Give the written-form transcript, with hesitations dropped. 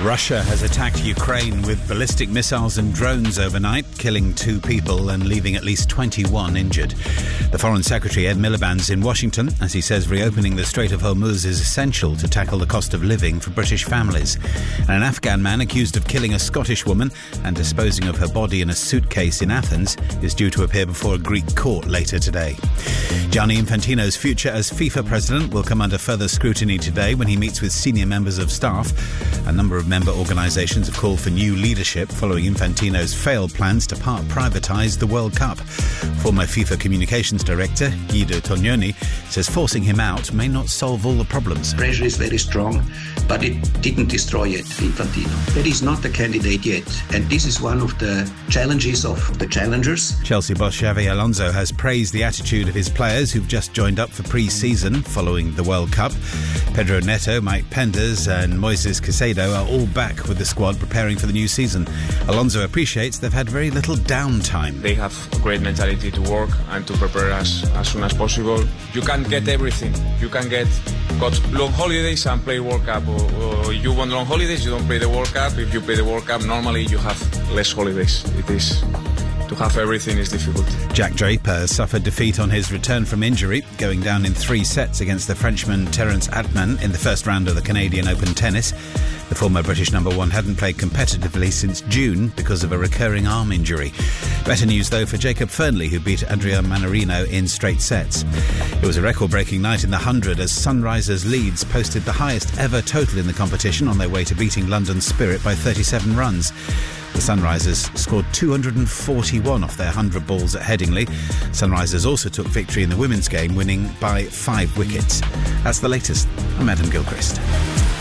Russia has attacked Ukraine with ballistic missiles and drones overnight, killing 2 people and leaving at least 21 injured. The Foreign Secretary Ed Miliband's in Washington as he says reopening the Strait of Hormuz is essential to tackle the cost of living for British families. And an Afghan man accused of killing a Scottish woman and disposing of her body in a suitcase in Athens is due to appear before a Greek court later today. Gianni Infantino's future as FIFA president will come under further scrutiny today when he meets with senior members of staff. A number of member organisations have called for new leadership following Infantino's failed plans to part privatise the World Cup. Former FIFA communications director Guido Tognoni says forcing him out may not solve all the problems. Pressure is very strong, but it didn't destroy yet Infantino. That is not the candidate yet, and this is one of the challenges of the challengers. Chelsea boss Xabi Alonso has praised the attitude of his players who've just joined up for pre-season following the World Cup. Pedro Neto, Mike Penders and Moises Caicedo are all back with the squad preparing for the new season. Alonso appreciates they've had very little downtime. They have a great mentality to work and to prepare as soon as possible. You can get everything. You can got long holidays and play World Cup. Or you want long holidays, you don't play the World Cup. If you play the World Cup, normally you have less holidays. It is... To have everything is difficult. Jack Draper suffered defeat on his return from injury, going down in 3 sets against the Frenchman Terence Atman in the first round of the Canadian Open tennis. The former British number 1 hadn't played competitively since June because of a recurring arm injury. Better news, though, for Jacob Fernley, who beat Adrian Mannarino in straight sets. It was a record-breaking night in the 100 as Sunrisers Leeds posted the highest ever total in the competition on their way to beating London Spirit by 37 runs. The Sunrisers scored 241 off their 100 balls at Headingley. Sunrisers also took victory in the women's game, winning by 5 wickets. That's the latest. I'm Adam Gilchrist.